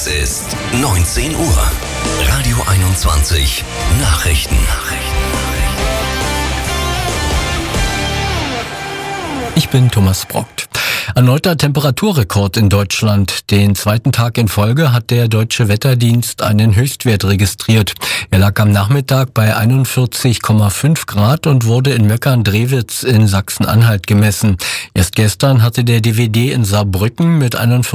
ist 19 Uhr. Radio 21 Nachrichten. Ich bin Thomas Brockt. Erneuter Temperaturrekord in Deutschland. Den zweiten Tag in Folge hat der Deutsche Wetterdienst einen Höchstwert registriert. Er lag am Nachmittag bei 41,5 Grad und wurde in Möckern-Drewitz in Sachsen-Anhalt gemessen. Erst gestern hatte der DWD in Saarbrücken mit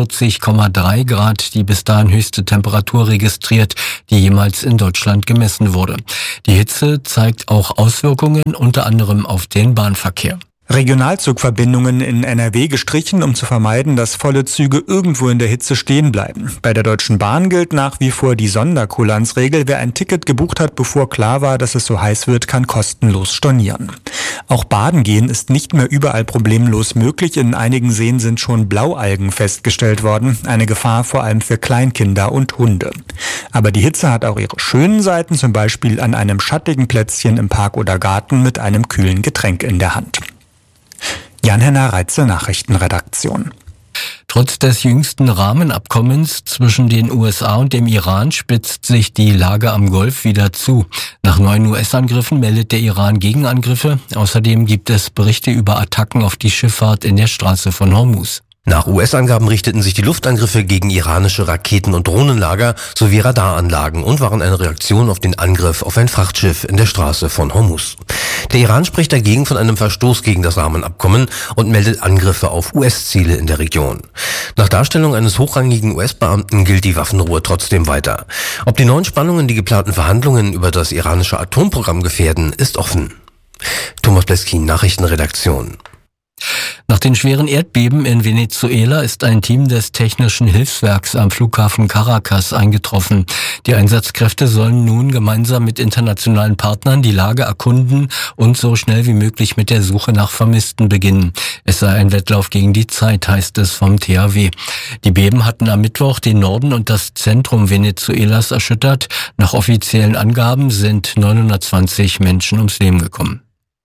41,3 Grad die bis dahin höchste Temperatur registriert, die jemals in Deutschland gemessen wurde. Die Hitze zeigt auch Auswirkungen unter anderem auf den Bahnverkehr. Regionalzugverbindungen in NRW gestrichen, um zu vermeiden, dass volle Züge irgendwo in der Hitze stehen bleiben. Bei der Deutschen Bahn gilt nach wie vor die Sonderkulanzregel. Wer ein Ticket gebucht hat, bevor klar war, dass es so heiß wird, kann kostenlos stornieren. Auch Baden gehen ist nicht mehr überall problemlos möglich. In einigen Seen sind schon Blaualgen festgestellt worden. Eine Gefahr vor allem für Kleinkinder und Hunde. Aber die Hitze hat auch ihre schönen Seiten, zum Beispiel an einem schattigen Plätzchen im Park oder Garten mit einem kühlen Getränk in der Hand. Jan-Henner Reitze, Nachrichtenredaktion. Trotz des jüngsten Rahmenabkommens zwischen den USA und dem Iran spitzt sich die Lage am Golf wieder zu. Nach neuen US-Angriffen meldet der Iran Gegenangriffe. Außerdem gibt es Berichte über Attacken auf die Schifffahrt in der Straße von Hormuz. Nach US-Angaben richteten sich die Luftangriffe gegen iranische Raketen- und Drohnenlager sowie Radaranlagen und waren eine Reaktion auf den Angriff auf ein Frachtschiff in der Straße von Hormuz. Der Iran spricht dagegen von einem Verstoß gegen das Rahmenabkommen und meldet Angriffe auf US-Ziele in der Region. Nach Darstellung eines hochrangigen US-Beamten gilt die Waffenruhe trotzdem weiter. Ob die neuen Spannungen die geplanten Verhandlungen über das iranische Atomprogramm gefährden, ist offen. Thomas Bleskin, Nachrichtenredaktion. Nach den schweren Erdbeben in Venezuela ist ein Team des Technischen Hilfswerks am Flughafen Caracas eingetroffen. Die Einsatzkräfte sollen nun gemeinsam mit internationalen Partnern die Lage erkunden und so schnell wie möglich mit der Suche nach Vermissten beginnen. Es sei ein Wettlauf gegen die Zeit, heißt es vom THW. Die Beben hatten am Mittwoch den Norden und das Zentrum Venezuelas erschüttert. Nach offiziellen Angaben sind 920 Menschen ums Leben gekommen.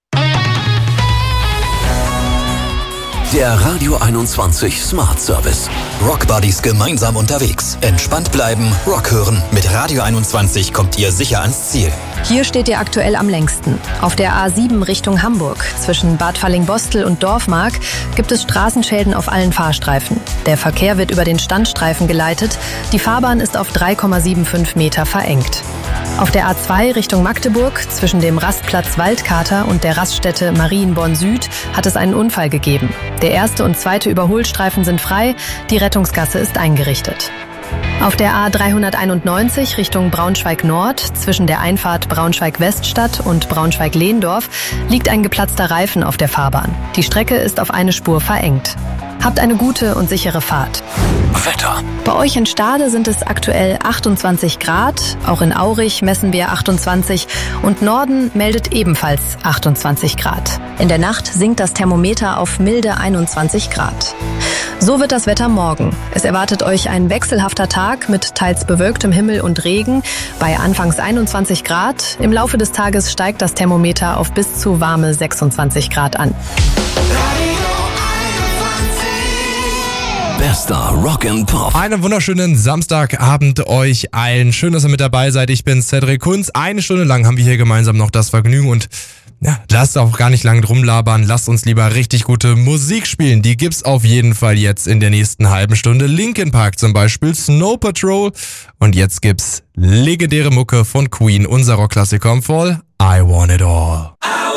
Der Radio 21 Smart Service. Rock Buddies gemeinsam unterwegs. Entspannt bleiben, Rock hören. Mit Radio 21 kommt ihr sicher ans Ziel. Hier steht ihr aktuell am längsten. Auf der A7 Richtung Hamburg. Zwischen Bad Fallingbostel und Dorfmark gibt es Straßenschäden auf allen Fahrstreifen. Der Verkehr wird über den Standstreifen geleitet. Die Fahrbahn ist auf 3,75 Meter verengt. Auf der A2 Richtung Magdeburg, zwischen dem Rastplatz Waldkater und der Raststätte Marienborn Süd, hat es einen Unfall gegeben. Der erste und zweite Überholstreifen sind frei, die Rettungsgasse ist eingerichtet. Auf der A391 Richtung Braunschweig-Nord, zwischen der Einfahrt Braunschweig-Weststadt und Braunschweig-Lehndorf, liegt ein geplatzter Reifen auf der Fahrbahn. Die Strecke ist auf eine Spur verengt. Habt eine gute und sichere Fahrt. Wetter. Bei euch in Stade sind es aktuell 28 Grad, auch in Aurich messen wir 28 und Norden meldet ebenfalls 28 Grad. In der Nacht sinkt das Thermometer auf milde 21 Grad. So wird das Wetter morgen. Es erwartet euch ein wechselhafter Tag mit teils bewölktem Himmel und Regen bei anfangs 21 Grad. Im Laufe des Tages steigt das Thermometer auf bis zu warme 26 Grad an. Bester Rock and Pop. Einen wunderschönen Samstagabend euch allen. Schön, dass ihr mit dabei seid. Ich bin Cedric Kunz. Eine Stunde lang haben wir hier gemeinsam noch das Vergnügen und ja, lasst auch gar nicht lang drum labern. Lasst uns lieber richtig gute Musik spielen. Die gibt's auf jeden Fall jetzt in der nächsten halben Stunde. Linkin Park zum Beispiel, Snow Patrol. Und jetzt gibt's legendäre Mucke von Queen, unser Rockklassiker im Fall. I Want It All.